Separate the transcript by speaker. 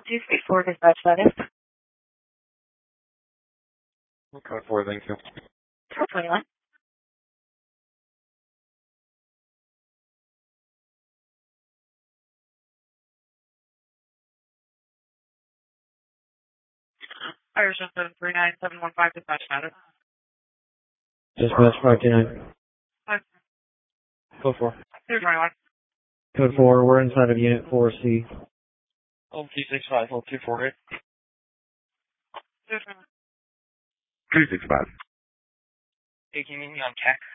Speaker 1: 264 dispatch status.
Speaker 2: Code 4, thank you.
Speaker 1: 421. Irish 39715 dispatch status.
Speaker 3: Dispatch 529.
Speaker 2: Code 4.
Speaker 1: 221.
Speaker 3: Code 4, we're inside of Unit 4C.
Speaker 2: Hold 265, hold 248.
Speaker 1: 221.
Speaker 4: 265.
Speaker 2: Taking me on tech.